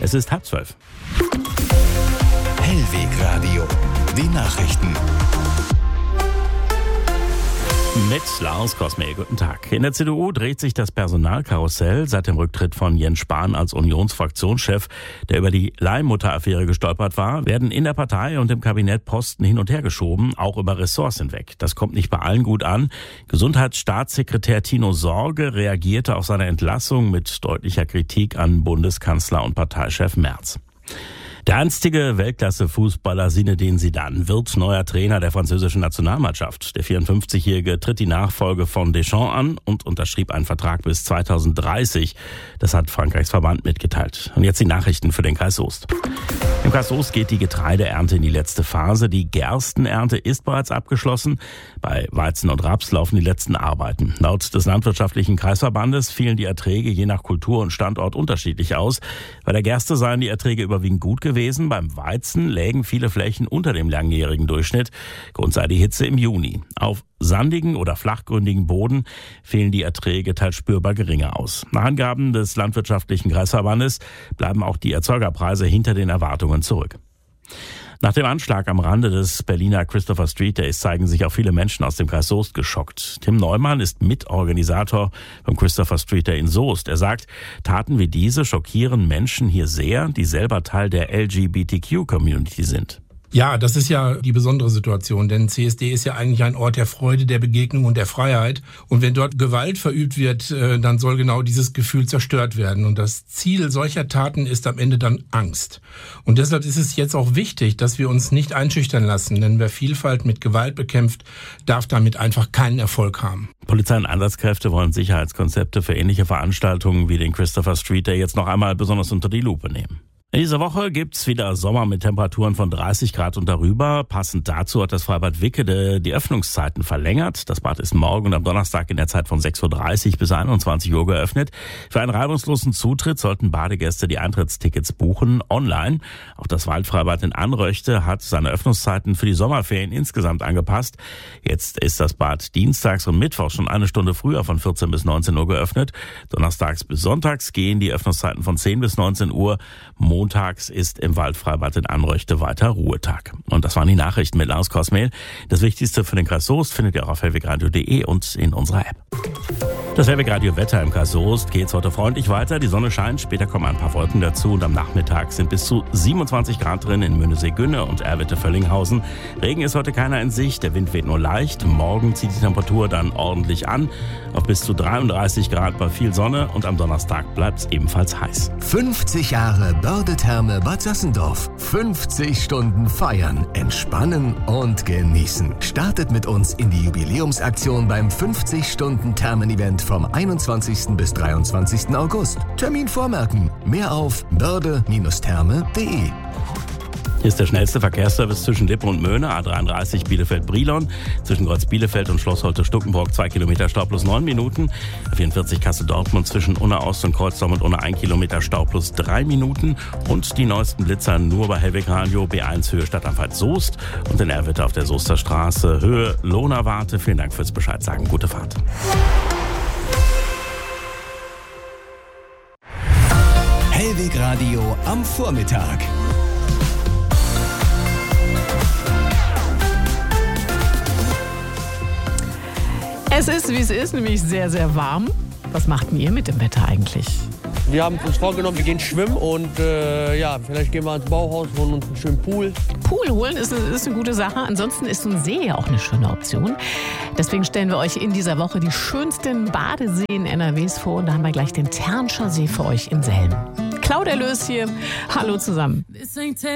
Es ist 11:30. Hellwegradio, die Nachrichten. Mit Lars Kosmel, guten Tag. In der CDU dreht sich das Personalkarussell seit dem Rücktritt von Jens Spahn als Unionsfraktionschef, der über die Leihmutter-Affäre gestolpert war, werden in der Partei und im Kabinett Posten hin und her geschoben, auch über Ressorts hinweg. Das kommt nicht bei allen gut an. Gesundheitsstaatssekretär Tino Sorge reagierte auf seine Entlassung mit deutlicher Kritik an Bundeskanzler und Parteichef Merz. Der einstige Weltklasse-Fußballer Zinedine Zidane wird neuer Trainer der französischen Nationalmannschaft. Der 54-Jährige tritt die Nachfolge von Deschamps an und unterschrieb einen Vertrag bis 2030. Das hat Frankreichs Verband mitgeteilt. Und jetzt die Nachrichten für den Kreis Soest. Im Kreis Soest geht die Getreideernte in die letzte Phase. Die Gerstenernte ist bereits abgeschlossen. Bei Weizen und Raps laufen die letzten Arbeiten. Laut des Landwirtschaftlichen Kreisverbandes fielen die Erträge je nach Kultur und Standort unterschiedlich aus. Bei der Gerste seien die Erträge überwiegend gut gewesen. Beim Weizen lägen viele Flächen unter dem langjährigen Durchschnitt. Grund sei die Hitze im Juni. Auf sandigen oder flachgründigen Boden fehlen die Erträge teils spürbar geringer aus. Nach Angaben des Landwirtschaftlichen Kreisverbandes bleiben auch die Erzeugerpreise hinter den Erwartungen zurück. Nach dem Anschlag am Rande des Berliner Christopher Street Days zeigen sich auch viele Menschen aus dem Kreis Soest geschockt. Tim Neumann ist Mitorganisator vom Christopher Street Day in Soest. Er sagt, Taten wie diese schockieren Menschen hier sehr, die selber Teil der LGBTQ-Community sind. Ja, das ist ja die besondere Situation, denn CSD ist ja eigentlich ein Ort der Freude, der Begegnung und der Freiheit. Und wenn dort Gewalt verübt wird, dann soll genau dieses Gefühl zerstört werden. Und das Ziel solcher Taten ist am Ende dann Angst. Und deshalb ist es jetzt auch wichtig, dass wir uns nicht einschüchtern lassen, denn wer Vielfalt mit Gewalt bekämpft, darf damit einfach keinen Erfolg haben. Polizei und Einsatzkräfte wollen Sicherheitskonzepte für ähnliche Veranstaltungen wie den Christopher Street Day jetzt noch einmal besonders unter die Lupe nehmen. In dieser Woche gibt's wieder Sommer mit Temperaturen von 30 Grad und darüber. Passend dazu hat das Freibad Wickede die Öffnungszeiten verlängert. Das Bad ist morgen und am Donnerstag in der Zeit von 6:30 Uhr bis 21 Uhr geöffnet. Für einen reibungslosen Zutritt sollten Badegäste die Eintrittstickets buchen, online. Auch das Waldfreibad in Anröchte hat seine Öffnungszeiten für die Sommerferien insgesamt angepasst. Jetzt ist das Bad dienstags und mittwochs schon eine Stunde früher von 14 bis 19 Uhr geöffnet. Donnerstags bis sonntags gehen die Öffnungszeiten von 10 bis 19 Uhr. Montags ist im Waldfreibad in Anröchte weiter Ruhetag. Und das waren die Nachrichten mit Lars Kosmel. Das Wichtigste für den Kreis Soest findet ihr auch auf hellwegradio.de und in unserer App. Das Hellwegradio-Wetter im Kreis Soest geht's heute freundlich weiter. Die Sonne scheint, später kommen ein paar Wolken dazu und am Nachmittag sind bis zu 27 Grad drin in Möhnesee-Günne und Erwitte-Völlinghausen. Regen ist heute keiner in Sicht, der Wind weht nur leicht. Morgen zieht die Temperatur dann ordentlich an, auf bis zu 33 Grad bei viel Sonne und am Donnerstag bleibt's ebenfalls heiß. 50 Jahre Börde-Therme Bad Sassendorf. 50 Stunden feiern, entspannen und genießen. Startet mit uns in die Jubiläumsaktion beim 50-Stunden-Thermen-Event vom 21. bis 23. August. Termin vormerken. Mehr auf börde-therme.de. Hier ist der schnellste Verkehrsservice zwischen Lippe und Möhne, A33 Bielefeld-Brilon. Zwischen Kreuz Bielefeld und Schloss Holte-Stuckenburg 2 Kilometer Stau plus 9 Minuten. A44 Kassel-Dortmund zwischen Unna Ost und Kreuzdorf und Unna 1 Kilometer Stau plus 3 Minuten. Und die neuesten Blitzer nur bei Hellwegradio, B1 Höhe Stadtanwalt Soest und in Erwitte auf der Soester Straße Höhe Lohnerwarte. Vielen Dank fürs Bescheid sagen. Gute Fahrt. Hellwegradio am Vormittag. Es ist, wie es ist, nämlich sehr, sehr warm. Was macht ihr mit dem Wetter eigentlich? Wir haben uns vorgenommen, wir gehen schwimmen und vielleicht gehen wir ins Bauhaus, holen uns einen schönen Pool. Pool holen ist eine gute Sache. Ansonsten ist so ein See ja auch eine schöne Option. Deswegen stellen wir euch in dieser Woche die schönsten Badeseen NRWs vor. Und da haben wir gleich den Ternscher See für euch in Selm. Claudia Lös hier. Hallo zusammen.